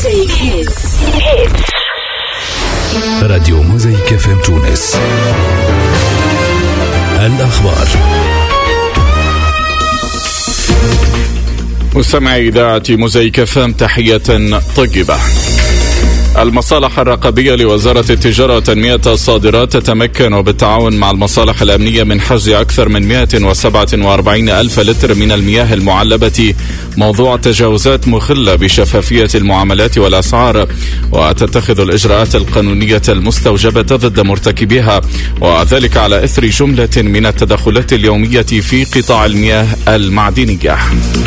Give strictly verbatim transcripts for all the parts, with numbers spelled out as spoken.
راديو موزايك اف ام تونس. الأخبار. مستمعي إذاعة موزايك اف ام، تحية طيبة. المصالح الرقابية لوزارة التجارة وتنمية الصادرات تتمكن بالتعاون مع المصالح الأمنية من حجز أكثر من مئة وسبعة وأربعين ألف لتر من المياه المعلبة، موضوع تجاوزات مخلة بشفافية المعاملات والأسعار، وتتخذ الإجراءات القانونية المستوجبة ضد مرتكبيها، وذلك على إثر جملة من التدخلات اليومية في قطاع المياه المعدنية.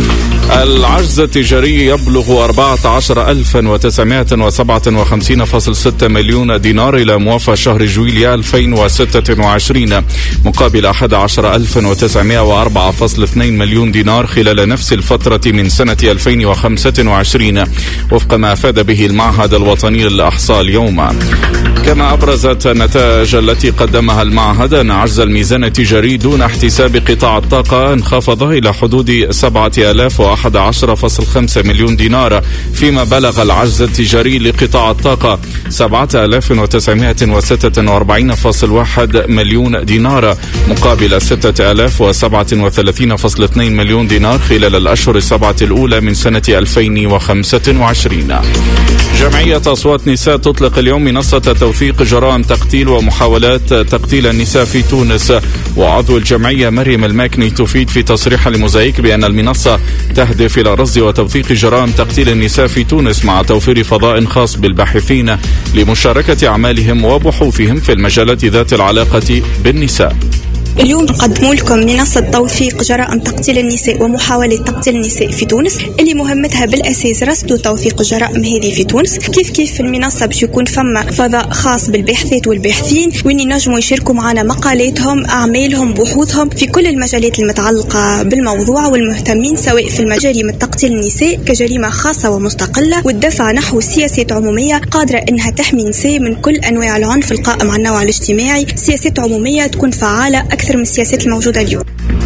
العجز التجاري يبلغ أربعة عشر ألفا وتسعمائة وسبعة وخمسين فاصلة ستة مليون دينار إلى موافى شهر جويليا ألفين وستة وعشرين، مقابل أحد عشر ألفا وتسعمائة وأربعة فاصلة اثنين مليون دينار خلال نفس الفترة من سنة ألفين وخمسة وعشرين، وفق ما أفاد به المعهد الوطني للإحصاء اليوم. كما أبرزت النتائج التي قدمها المعهد أن عجز الميزان التجاري دون احتساب قطاع الطاقة انخفض إلى حدود سبعة آلاف وأحد عشر فاصلة خمسة مليون دينار، فيما بلغ العجز التجاري لقطاع الطاقة سبعة آلاف وتسعمائة وستة وأربعين فاصلة واحد مليون دينار، مقابل ستة آلاف وسبعة وثلاثين فاصلة اثنين مليون دينار خلال الأشهر السبعة الأولى من سنة ألفين وخمسة وعشرين. جمعية أصوات نساء تطلق اليوم منصة توثيق جرائم تقتيل ومحاولات تقتيل النساء في تونس، وعضو الجمعية مريم الماكني تفيد في تصريح لموزايك بأن المنصة تهدف إلى رصد وتوثيق جرائم تقتيل النساء في تونس، مع توفير فضاء خاص بالباحثين لمشاركة أعمالهم وبحوثهم في المجالات ذات العلاقة بالنساء. اليوم نقدم لكم منصة توثيق جرائم تقتيل النساء ومحاولة تقتيل النساء في تونس، اللي مهمتها بالأساس رصد وتوثيق الجرائم هذه في تونس. كيف كيف في المنصة باش يكون فما فضاء خاص بالباحثات والباحثين، وين ينجموا يشاركوا معنا مقالاتهم، أعمالهم، بحوثهم في كل المجالات المتعلقة بالموضوع، والمهتمين سواء في جريمة تقتيل النساء كجريمة خاصة ومستقلة، والدفع نحو سياسات عمومية قادرة إنها تحمي النساء من كل أنواع العنف القائم على النوع الاجتماعي، سياسات عمومية تكون فعالة أكثر من السياسات الموجودة اليوم.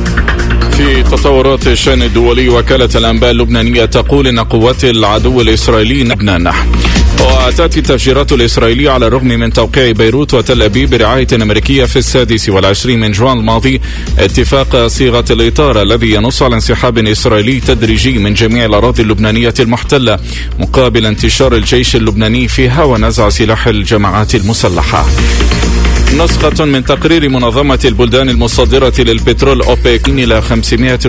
في تطورات الشأن الدولي، وكالة الأنباء اللبنانية تقول إن قوات العدو الإسرائيلي لبنان. وتأتي التفجيرات الإسرائيلية على الرغم من توقيع بيروت وتل أبيب برعاية أمريكية في السادس والعشرين من جوان الماضي اتفاق صيغة الإطار الذي ينص على انسحاب إسرائيلي تدريجي من جميع الأراضي اللبنانية المحتلة، مقابل انتشار الجيش اللبناني فيها ونزع سلاح الجماعات المسلحة. نسخة من تقرير منظمة البلدان المصدرة للبترول أوبيك إلى خمسمائة